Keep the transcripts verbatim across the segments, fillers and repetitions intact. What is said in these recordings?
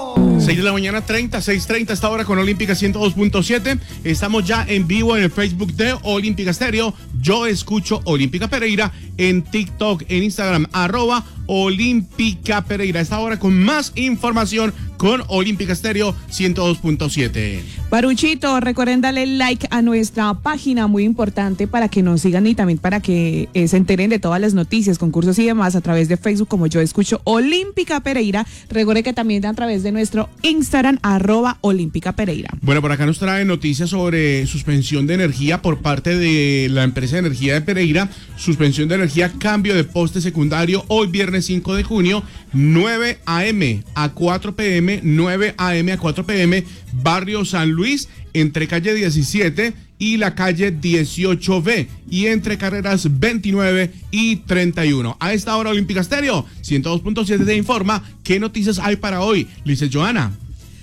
seis de la mañana, treinta, seis treinta, esta hora con Olímpica ciento dos punto siete. Estamos ya en vivo en el Facebook de Olímpica Estéreo. Yo escucho Olímpica Pereira en TikTok, en Instagram, arroba Olímpica Pereira. Esta hora con más información con Olímpica Estéreo ciento dos punto siete. Baruchito, recuerden darle like a nuestra página, muy importante para que nos sigan y también para que eh, se enteren de todas las noticias, concursos y demás a través de Facebook, como Yo Escucho Olímpica Pereira. Recuerde que también a través de nuestro Instagram, arroba Olímpica Pereira. Bueno, por acá nos trae noticias sobre suspensión de energía por parte de la empresa de energía de Pereira. Suspensión de energía, cambio de poste secundario hoy viernes cinco de junio, nueve a eme a cuatro pe eme, nueve a eme a cuatro pe eme, barrio San Luis, entre calle diecisiete y la calle dieciocho be y entre carreras veintinueve y treinta y uno. A esta hora Olímpica Estéreo ciento dos punto siete te informa qué noticias hay para hoy. Lice Joana.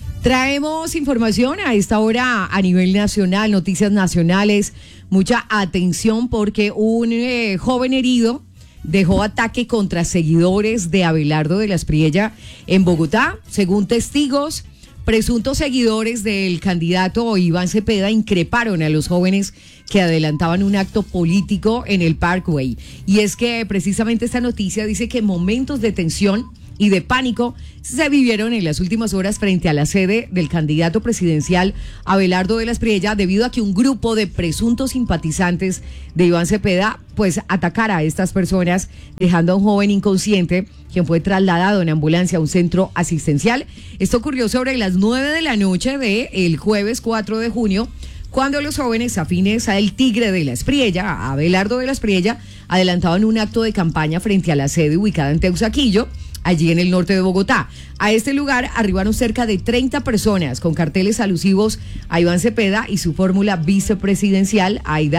Traemos información a esta hora a nivel nacional, noticias nacionales. Mucha atención porque un eh, joven herido dejó ataque contra seguidores de Abelardo de la Espriella en Bogotá. Según testigos, presuntos seguidores del candidato Iván Cepeda increparon a los jóvenes que adelantaban un acto político en el Parkway. Y es que precisamente esta noticia dice que momentos de tensión y de pánico se vivieron en las últimas horas frente a la sede del candidato presidencial Abelardo de la Espriella, debido a que un grupo de presuntos simpatizantes de Iván Cepeda pues atacara a estas personas, dejando a un joven inconsciente, quien fue trasladado en ambulancia a un centro asistencial. Esto ocurrió sobre las nueve de la noche del jueves cuatro de junio, cuando los jóvenes afines a el Tigre de la Espriella, a Abelardo de la Espriella, adelantaban un acto de campaña frente a la sede ubicada en Teusaquillo, allí en el norte de Bogotá. A este lugar arribaron cerca de treinta personas con carteles alusivos a Iván Cepeda y su fórmula vicepresidencial, Aida